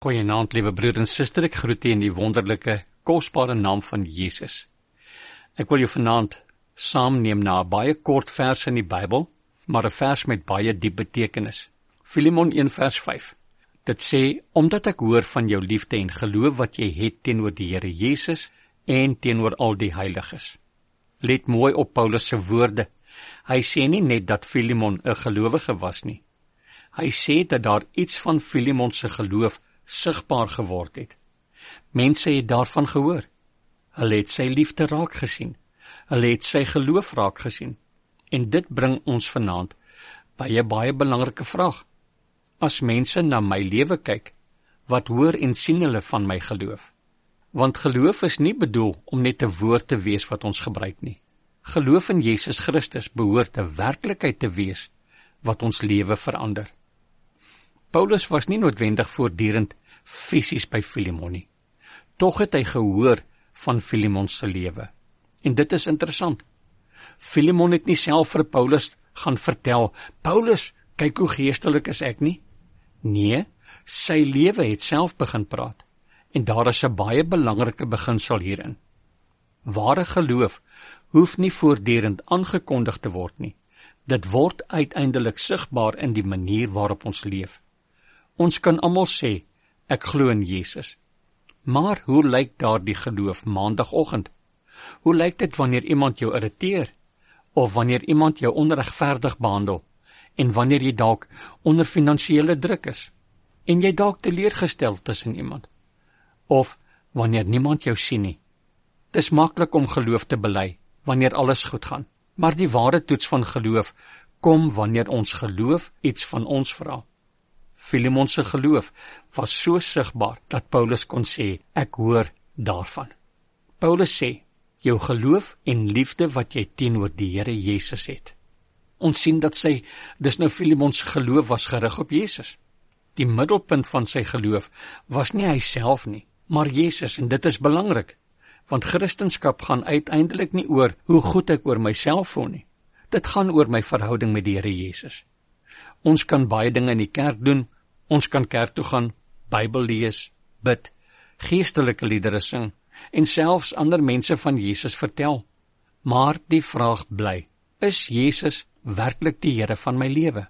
Goeienaand, liewe broer en suster, ek groet u in die wonderlike, kosbare naam van Jesus. Ek wil jou vanaand saamneem na 'n baie kort vers in die Bybel, maar 'n vers met baie diep betekenis. Filemon 1 vers 5. Dit sê, omdat ek hoor van jou liefde en geloof wat jy het teenoor die Here Jesus en teenoor al die heiliges. Let mooi op Paulus se woorde. Hy sê nie net dat Filemon 'n gelowige was nie. Hy sê dat daar iets van Filemon se geloof sigbaar geword het. Mense het daarvan gehoor. Hulle het sy liefde raak gesien. Hulle het sy geloof raak gesien. En dit bring ons vanaand by 'n baie belangrike vraag. As mense na my lewe kyk, wat hoor en sien hulle van my geloof? Want geloof is nie bedoel om net 'n woord te wees wat ons gebruik nie. Geloof in Jesus Christus behoort 'n werklikheid te wees wat ons lewe verander. Paulus was nie noodwendig voortdurend fisies by Filemon nie. Tog het hy gehoor van Filemon se lewe. En dit is interessant. Filemon het nie self vir Paulus gaan vertel, Paulus, kyk hoe geestelik is ek nie. Nee, sy lewe het self begin praat. En daar is 'n baie belangrike beginsel hierin. Ware geloof hoef nie voortdurend aangekondig te word nie. Dit word uiteindelik sigbaar in die manier waarop ons leef. Ons kan almal sê, ek glo in Jesus. Maar hoe lyk daardie geloof maandagooggend? Hoe lyk dit wanneer iemand jou irriteer? Of wanneer iemand jou onregverdig behandel? En wanneer jy dalk onder finansiële druk is? En jy dalk teleurgestel tussen iemand? Of wanneer niemand jou sien nie? Dis maklik om geloof te bely, wanneer alles goed gaan. Maar die ware toets van geloof kom wanneer ons geloof iets van ons vra. Filemon se geloof was so sigbaar dat Paulus kon sê, ek hoor daarvan. Paulus sê, jou geloof en liefde wat jy teenoor die Here Jesus het. Ons sien dat dis nou Filemon se geloof was gerig op Jesus. Die middelpunt van sy geloof was nie hy self nie, maar Jesus, en dit is belangrik, want Christendom gaan uiteindelik nie oor hoe goed ek oor myself voel nie. Dit gaan oor my verhouding met die Here Jesus. Ons kan baie dinge in die kerk doen, ons kan kerk toe gaan, Bybel lees, bid, geestelike liedere sing, en selfs ander mense van Jesus vertel. Maar die vraag bly, is Jesus werklik die Here van my lewe?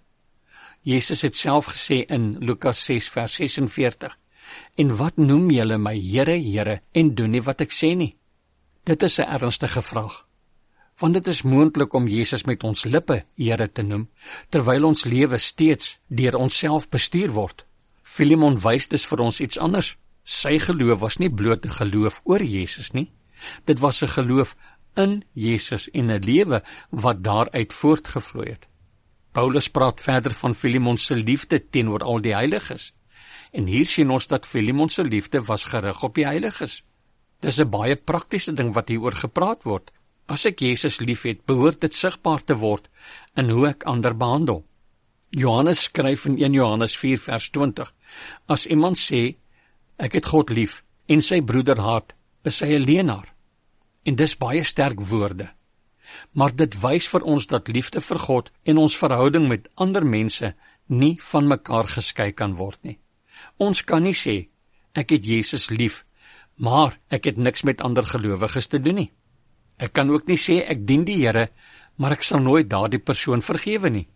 Jesus het self gesê in Lukas 6 vers 46, en wat noem julle my Here, Here, en doen nie wat ek sê nie? Dit is 'n ernstige vraag. Want dit is moontlik om Jesus met ons lippe Here te noem, terwyl ons lewe steeds deur onsself bestuur word. Filemon wys dus vir ons iets anders. Sy geloof was nie bloot 'n geloof oor Jesus nie. Dit was 'n geloof in Jesus en 'n lewe wat daaruit voortgevloei het. Paulus praat verder van Filemon se liefde teenoor al die heiliges. En hier sien ons dat Filemon se liefde was gerig op die heiliges. Dis 'n baie praktiese ding wat hieroor gepraat word. As ek Jesus liefhet, behoort dit sigbaar te word in hoe ek ander behandel. Johannes skryf in 1 Johannes 4 vers 20, as iemand sê, ek het God lief, en sy broeder haat, is hy 'n leienaar. En dis baie sterk woorde. Maar dit wys vir ons dat liefde vir God en ons verhouding met ander mense nie van mekaar geskei kan word nie. Ons kan nie sê, ek het Jesus lief, maar ek het niks met ander gelowiges te doen nie. Ek kan ook nie sê, ek dien die Here, maar ek sal nooit daardie persoon vergewe nie.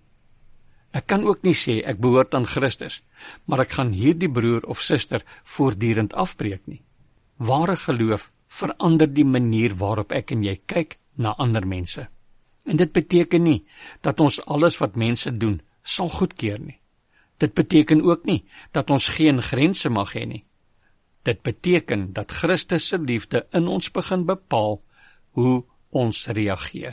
Ek kan ook nie sê, ek behoort aan Christus, maar ek gaan hierdie broer of suster voortdurend afbreek nie. Ware geloof verander die manier waarop ek en jy kyk na ander mense. En dit beteken nie, dat ons alles wat mense doen, sal goedkeur nie. Dit beteken ook nie, dat ons geen grense mag hê nie. Dit beteken, dat Christus se liefde in ons begin bepaal, hoe ons reageer.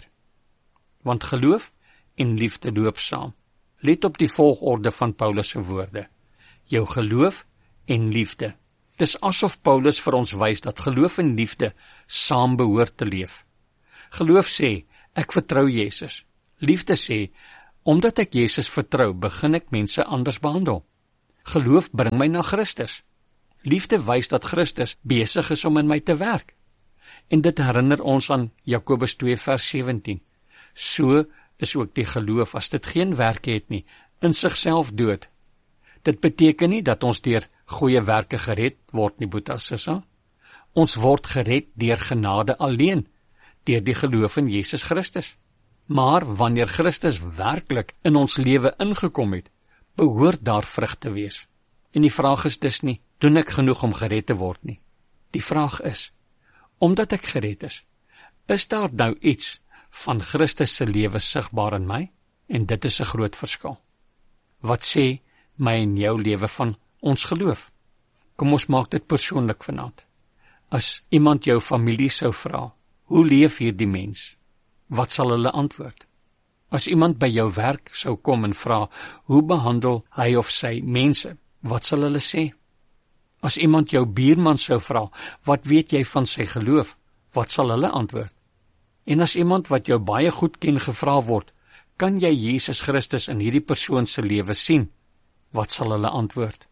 Want geloof en liefde loop saam. Let op die volgorde van Paulus se woorde. Jou geloof en liefde. Dis asof Paulus vir ons wys dat geloof en liefde saam behoort te leef. Geloof sê, ek vertrou Jesus. Liefde sê, omdat ek Jesus vertrou, begin ek mense anders behandel. Geloof bring my na Christus. Liefde wys dat Christus besig is om in my te werk. En dit herinner ons aan Jakobus 2 vers 17. So is ook die geloof, as dit geen werke het nie, in sigself dood. Dit beteken nie dat ons deur goeie werke gered word nie, Boeta Sissa. Ons word gered deur genade alleen, deur die geloof in Jesus Christus. Maar wanneer Christus werklik in ons lewe ingekom het, behoort daar vrug te wees. En die vraag is dus nie, doen ek genoeg om gered te word nie? Die vraag is, omdat ek gered is daar nou iets van Christus se lewe sigbaar in my? En dit is 'n groot verskil. Wat sê my en jou lewe van ons geloof? Kom ons maak dit persoonlik vanaand. As iemand jou familie sou vra, hoe leef hierdie mens? Wat sal hulle antwoord? As iemand by jou werk sou kom en vra, hoe behandel hy of sy mense? Wat sal hulle sê? As iemand jou buurman sou vra, wat weet jy van sy geloof? Wat sal hulle antwoord? En as iemand wat jou baie goed ken gevra word, kan jy Jesus Christus in hierdie persoon se lewe sien? Wat sal hulle antwoord?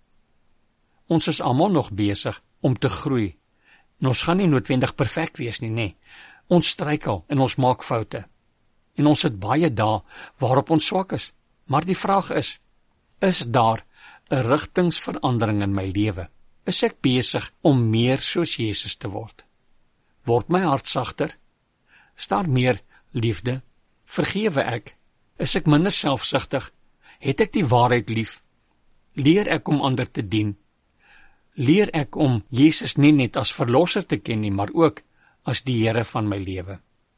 Ons is almal nog besig om te groei. En ons gaan nie noodwendig perfek wees nie, nee. Ons struikel en ons maak foute. En ons het baie dae waarop ons swak is. Maar die vraag is daar 'n rigtingsverandering in my lewe? Is ek besig om meer soos Jesus te word? Word my hart sagter? Is daar meer liefde? Vergewe ek? Is ek minder selfsugtig? Het ek die waarheid lief? Leer ek om ander te dien? Leer ek om Jesus nie net as verlosser te ken nie, maar ook as die Here van my lewe?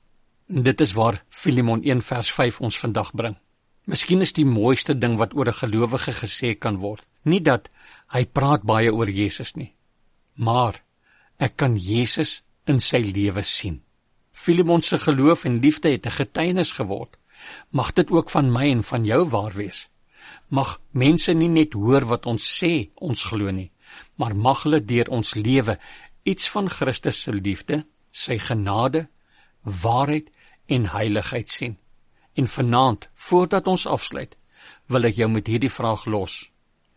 En dit is waar Filemon 1 vers 5 ons vandag bring. Miskien is die mooiste ding wat oor 'n gelowige gesê kan word, nie dat hy praat baie oor Jesus nie, maar ek kan Jesus in sy lewe sien. Filemon se geloof en liefde het 'n getuienis geword. Mag dit ook van my en van jou waar wees. Mag mense nie net hoor wat ons sê ons glo nie, maar mag hulle deur ons lewe iets van Christus se liefde, sy genade, waarheid en heiligheid sien. En vanaand, voordat ons afsluit, wil ek jou met hierdie vraag los.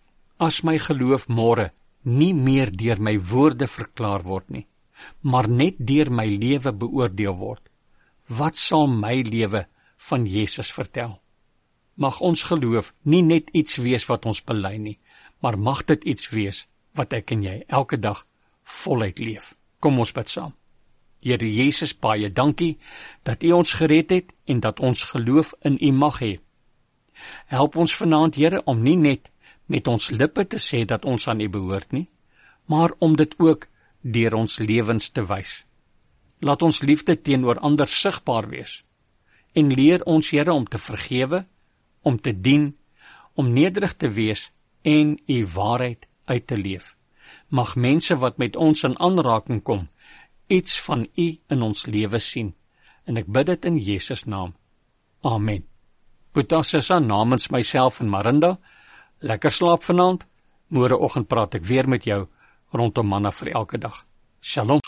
As my geloof môre nie meer deur my woorde verklaar word nie, maar net deur my lewe beoordeel word, wat sal my lewe van Jesus vertel? Mag ons geloof nie net iets wees wat ons bely nie, maar mag dit iets wees wat ek en jy elke dag voluit leef. Kom ons bid saam. Here Jesus, baie dankie dat U ons gered het en dat ons geloof in U mag hê. Help ons vanaand, Here, om nie net met ons lippe te sê dat ons aan U behoort nie, maar om dit ook deur ons lewens te wys. Laat ons liefde teenoor ander sigbaar wees en leer ons, Here, om te vergewe, om te dien, om nederig te wees en U waarheid uit te leef. Mag mense wat met ons in aanraking kom, iets van U in ons lewe sien. En ek bid dit in Jesus naam. Amen. Boeta Sissa, namens myself en Marinda, lekker slaap vanaand. Môreoggend praat ek weer met jou rondom manna vir elke dag. Shalom.